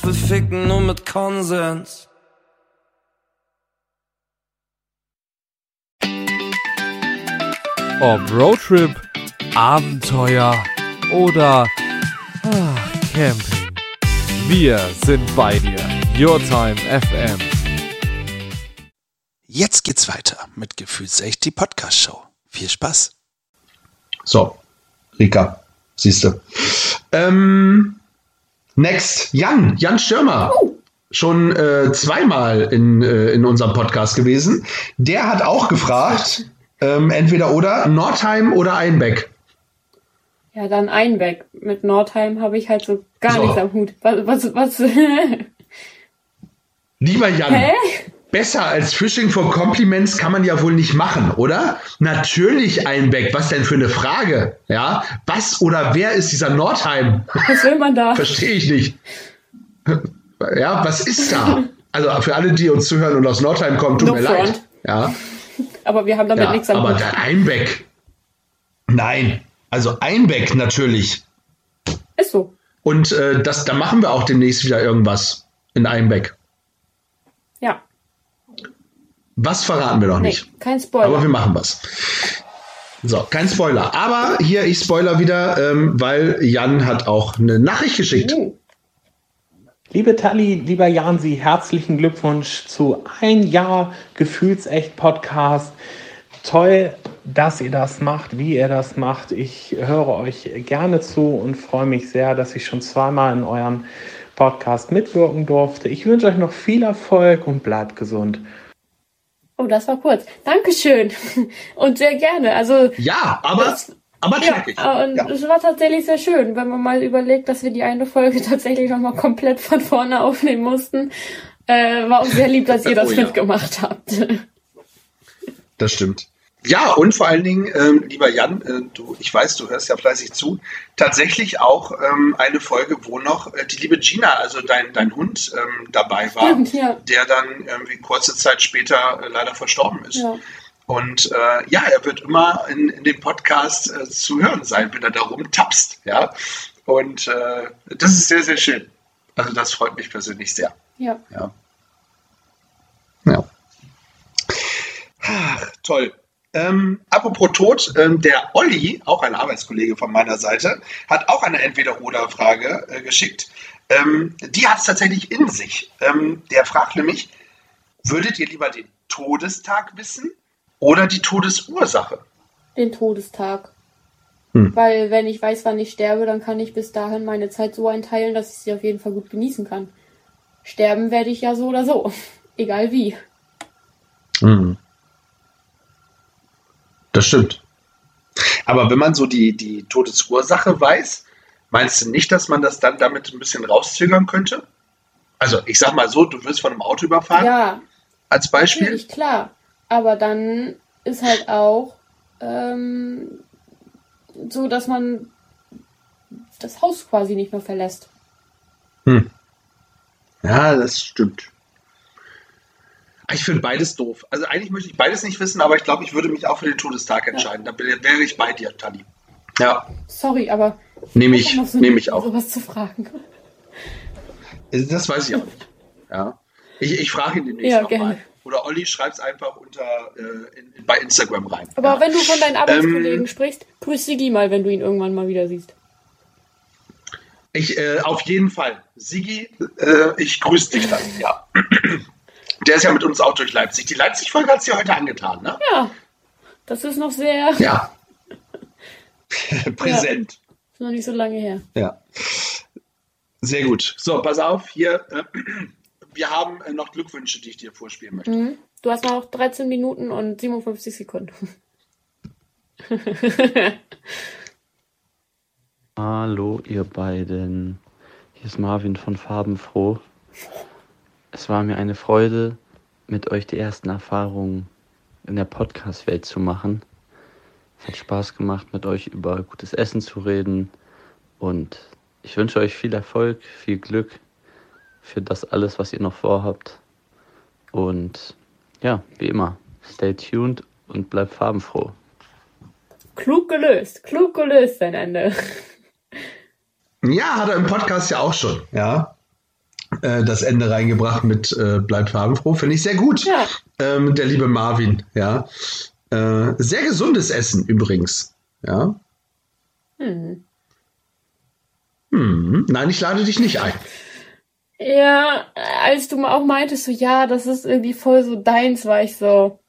Wir ficken nur mit Konsens. Ob Roadtrip, Abenteuer oder Camping. Wir sind bei dir. Your Time FM. Jetzt geht's weiter mit Gefühlsecht, die Podcast-Show. Viel Spaß. So, Rika, siehste. Next, Jan Stürmer. Schon zweimal in unserem Podcast gewesen. Der hat auch gefragt, entweder oder, Nordheim oder Einbeck. Ja, dann Einbeck. Mit Nordheim habe ich halt so gar nichts am Hut. Was? Lieber Jan, Hä? besser als Fishing for Compliments kann man ja wohl nicht machen, oder? Natürlich Einbeck, was denn für eine Frage? Ja, was oder wer ist dieser Nordheim? Was will man da? Verstehe ich nicht. Ja, was ist da? Also für alle, die uns zuhören und aus Nordheim kommen, tut No mir front. leid. Ja, Aber wir haben damit ja, nichts am aber Hut. der Einbeck. Nein, also Einbeck natürlich. Ist so. Und da machen wir auch demnächst wieder irgendwas in Einbeck. Ja. Was verraten wir noch nicht. Nee, kein Spoiler. Aber wir machen was. So, kein Spoiler. Aber hier, ich spoiler wieder, weil Jan hat auch eine Nachricht geschickt. Liebe Tali, lieber Jansi, herzlichen Glückwunsch zu ein Jahr Gefühlsecht-Podcast. Toll, dass ihr das macht, wie ihr das macht. Ich höre euch gerne zu und freue mich sehr, dass ich schon zweimal in eurem Podcast mitwirken durfte. Ich wünsche euch noch viel Erfolg und bleibt gesund. Oh, das war kurz. Dankeschön. Und sehr gerne. Also Ja, aber knackig. Ja, und es war tatsächlich sehr schön, wenn man mal überlegt, dass wir die eine Folge tatsächlich nochmal komplett von vorne aufnehmen mussten. War auch sehr lieb, dass ihr das mitgemacht habt. Das stimmt. Ja, und vor allen Dingen, lieber Jan, ich weiß, du hörst ja fleißig zu, tatsächlich auch eine Folge, wo noch die liebe Gina, also dein Hund, dabei war, Stimmt, ja. der dann irgendwie kurze Zeit später leider verstorben ist. Ja. Und er wird immer in dem Podcast zu hören sein, wenn er da rumtapst. Ja? Und das ist sehr, sehr schön. Also das freut mich persönlich sehr. Ja. Ja. Ach, toll. Apropos Tod, der Olli, auch ein Arbeitskollege von meiner Seite, hat auch eine Entweder-Oder-Frage geschickt. Die hat es tatsächlich in sich. Der fragt nämlich, würdet ihr lieber den Todestag wissen oder die Todesursache? Den Todestag. Weil wenn ich weiß, wann ich sterbe, dann kann ich bis dahin meine Zeit so einteilen, dass ich sie auf jeden Fall gut genießen kann. Sterben werde ich ja so oder so. Egal wie. Das stimmt. Aber wenn man so die Todesursache weiß, meinst du nicht, dass man das dann damit ein bisschen rauszögern könnte? Also ich sag mal so, du wirst von einem Auto überfahren, Ja, als Beispiel. natürlich, klar. Aber dann ist halt auch so, dass man das Haus quasi nicht mehr verlässt. Ja, das stimmt. Ich finde beides doof. Also eigentlich möchte ich beides nicht wissen, aber ich glaube, ich würde mich auch für den Todestag entscheiden. Da wäre ich bei dir, Tali. Ja, Sorry, aber nehme hab noch ich auch. sowas zu fragen. Das weiß ich auch nicht. Ja. Ich frage ihn demnächst Ja, nochmal. gerne. Oder Olli, schreib es einfach bei Instagram rein. Aber wenn du von deinen Arbeitskollegen sprichst, grüß Sigi mal, wenn du ihn irgendwann mal wieder siehst. Auf jeden Fall. Sigi, ich grüße dich dann, ja. Der ist ja mit uns auch durch Leipzig. Die Leipzig-Folge hat sie heute angetan, ne? Ja, das ist noch sehr... Ja. Präsent. Ist noch nicht so lange her. Ja. Sehr gut. So, pass auf, hier. Wir haben noch Glückwünsche, die ich dir vorspielen möchte. Du hast noch 13 Minuten und 57 Sekunden. Hallo ihr beiden, hier ist Marvin von Farbenfroh. Es war mir eine Freude, mit euch die ersten Erfahrungen in der Podcast-Welt zu machen. Es hat Spaß gemacht, mit euch über gutes Essen zu reden und ich wünsche euch viel Erfolg, viel Glück für das alles, was ihr noch vorhabt. Und ja, wie immer, stay tuned und bleibt farbenfroh. Klug gelöst sein Ende. Ja, hat er im Podcast ja auch schon, ja. das Ende reingebracht mit Bleibt farbenfroh. Finde ich sehr gut. Ja. Der liebe Marvin, ja. Sehr gesundes Essen übrigens. Ja. Nein, ich lade dich nicht ein. Ja, als du auch meintest, so, ja, das ist irgendwie voll so deins, war ich so,